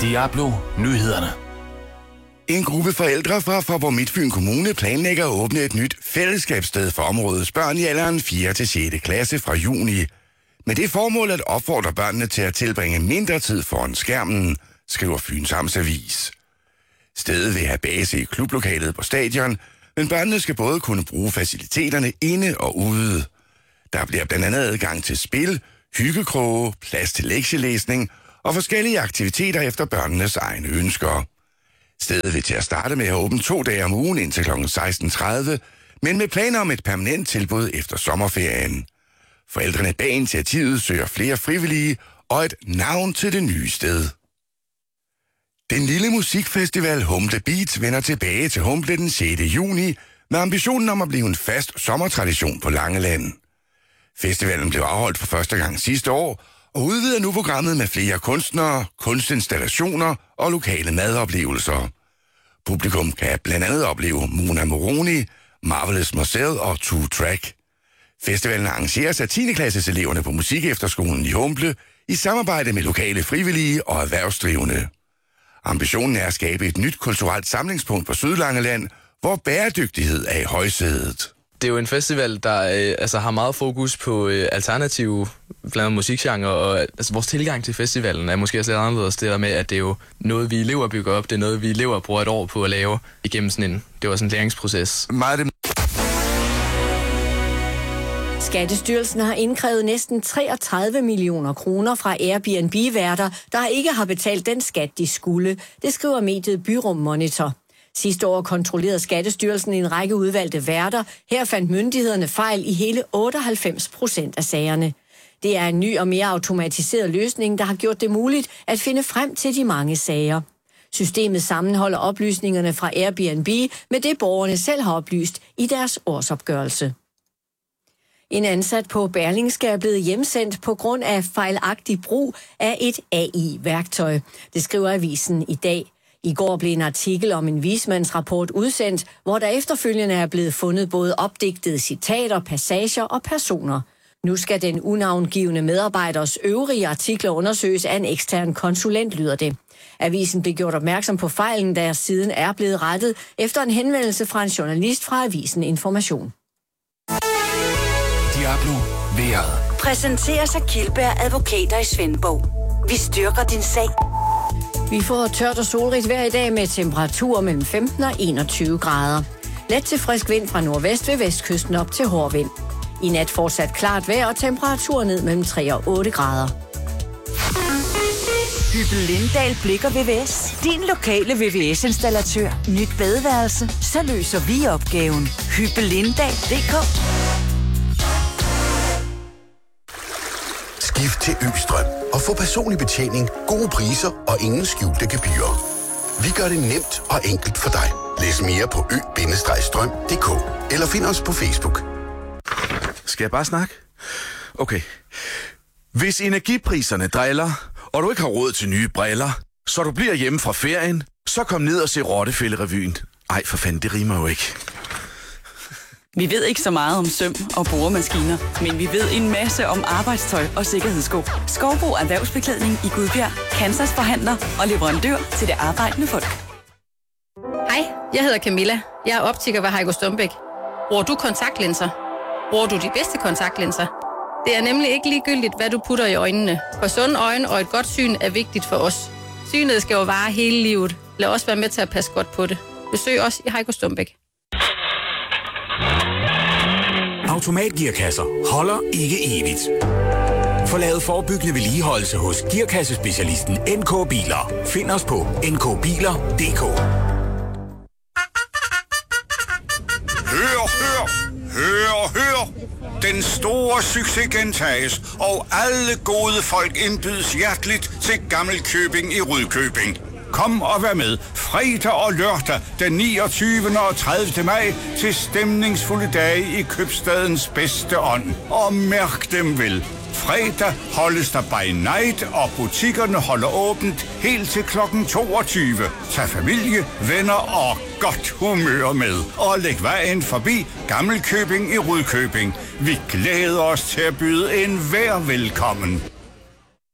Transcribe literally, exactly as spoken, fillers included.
Diablo Nyhederne. En gruppe forældre fra Faaborg Midtfyn Kommune planlægger at åbne et nyt fællesskabssted for områdets børn i alderen fjerde til sjette klasse fra juni. Med det formål at opfordre børnene til at tilbringe mindre tid foran skærmen, skriver Fyns Amtsavis. Stedet vil have base i klublokalet på stadion, men børnene skal både kunne bruge faciliteterne inde og ude. Der bliver blandt andet adgang til spil, hyggekroge, plads til lektielæsning og forskellige aktiviteter efter børnenes egne ønsker. Stedet vil til at starte med at åbne to dage om ugen indtil klokken seksten tredive, men med planer om et permanent tilbud efter sommerferien. Forældrene bag initiativet søger flere frivillige og et navn til det nye sted. Den lille musikfestival Humble Beat vender tilbage til Humble den sjette juni med ambitionen om at blive en fast sommertradition på Langeland. Festivalen blev afholdt for første gang sidste år og udvider nu programmet med flere kunstnere, kunstinstallationer og lokale madoplevelser. Publikum kan blandt andet opleve Mona Moroni, Marvelous Marcel og Two Track. Festivalen arrangeres af tiende klasses eleverne på Musikefterskolen i Humble i samarbejde med lokale frivillige og erhvervsdrivende. Ambitionen er at skabe et nyt kulturelt samlingspunkt på Sydlangeland, hvor bæredygtighed er i højsædet. Det er jo en festival, der øh, altså, har meget fokus på øh, alternative blandt andet musikgenre, og altså, vores tilgang til festivalen er måske også lidt anderledes. Det der med, at det er jo noget, vi elever bygger op, det er noget, vi elever bruger et år på at lave igennem sådan en, det var sådan en læringsproces. Meget det... Skattestyrelsen har indkrævet næsten treogtredive millioner kroner fra Airbnb-værter, der ikke har betalt den skat, de skulle. Det skriver mediet Byrum Monitor. Sidste år kontrollerede Skattestyrelsen en række udvalgte værter. Her fandt myndighederne fejl i hele otteoghalvfems procent af sagerne. Det er en ny og mere automatiseret løsning, der har gjort det muligt at finde frem til de mange sager. Systemet sammenholder oplysningerne fra Airbnb med det, borgerne selv har oplyst i deres årsopgørelse. En ansat på Berlingske er blevet hjemsendt på grund af fejlagtig brug af et A I-værktøj. Det skriver avisen i dag. I går blev en artikel om en vismandsrapport udsendt, hvor der efterfølgende er blevet fundet både opdigtede citater, passager og personer. Nu skal den unavngivne medarbejders øvrige artikler undersøges af en ekstern konsulent, lyder det. Avisen blev gjort opmærksom på fejlen, der siden er blevet rettet efter en henvendelse fra en journalist fra avisen Information. Diablo Vejret. Præsenteres af Kildberg Advokater i Svendborg. Vi styrker din sag. Vi får tørt og solrigt vejr i dag med temperaturer mellem femten og enogtyve grader. Let til frisk vind fra nordvest ved vestkysten op til hård vind. I nat fortsat klart vejr og temperaturer ned mellem tre og otte grader. Hyppel Lindahl Blik og V V S. Din lokale V V S-installatør. Nyt badeværelse. Så løser vi opgaven. Hyppel Lindahl punktum d k. Skift til Østrøm og få personlig betjening, gode priser og ingen skjulte gebyrer. Vi gør det nemt og enkelt for dig. Læs mere på ø bindestreg strøm punktum d k eller find os på Facebook. Skal jeg bare snakke? Okay. Hvis energipriserne driller, og du ikke har råd til nye briller, så du bliver hjemme fra ferien, så kom ned og se Rottefællerevyen. Ej, for fanden, det rimer jo ikke. Vi ved ikke så meget om søm og boremaskiner, men vi ved en masse om arbejdstøj og sikkerhedssko. Skovbo Erhvervsbeklædning i Gudbjerg, Kansas forhandler og leverandør til det arbejdende folk. Hej, jeg hedder Camilla. Jeg er optiker ved Heiko Stumbæk. Bruger du kontaktlinser? Bruger du de bedste kontaktlinser? Det er nemlig ikke ligegyldigt, hvad du putter i øjnene. For sunde øjne og et godt syn er vigtigt for os. Synet skal jo vare hele livet. Lad os være med til at passe godt på det. Besøg os i Heiko Stumbæk. Automatgearkasser holder ikke evigt. Få lavet forebyggende vedligeholdelse hos gearkassespecialisten N K Biler. Find os på n k biler punktum d k. Hør, hør, hør, hør. Den store succes gentages, og alle gode folk indbydes hjerteligt til Gammelkøbing i Rudkøbing. Kom og vær med fredag og lørdag den niogtyvende og tredivte maj til stemningsfulde dage i købstadens bedste ånd. Og mærk dem vel. Fredag holdes der by night, og butikkerne holder åbent helt til klokken toogtyve. Tag familie, venner og godt humør med. Og læg vejen forbi Gammelkøbing i Rudkøbing. Vi glæder os til at byde enhver velkommen.